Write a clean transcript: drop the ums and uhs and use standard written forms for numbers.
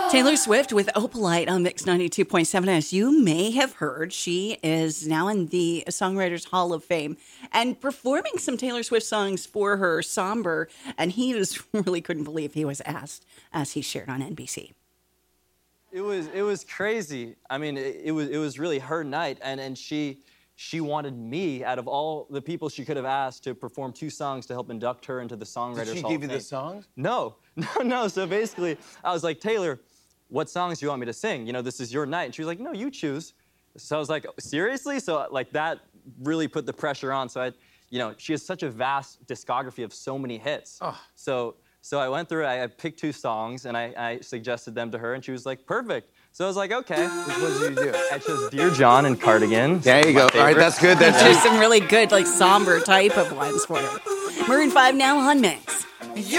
Taylor Swift with Opalite on Mix 92.7. As you may have heard, she is now in the Songwriters Hall of Fame and performing some Taylor Swift songs for her Somber. And he just really couldn't believe he was asked, as he shared on NBC. It was crazy. I mean, it was really her night, and she wanted me, out of all the people she could have asked, to perform 2 songs to help induct her into the Songwriters Hall of Fame. Did she give you the songs? No. So basically, I was like, Taylor, what songs do you want me to sing? You know, this is your night. And she was like, no, you choose. So I was like, seriously? So like that really put the pressure on. So she has such a vast discography of so many hits. Oh. So I went through, I picked 2 songs and I suggested them to her and she was like, perfect. So I was like, okay. What did you do? I chose Dear John and Cardigan. There you go. All right, that's good. There's some really good, like, somber type of ones for her. Maroon 5 now on Mix.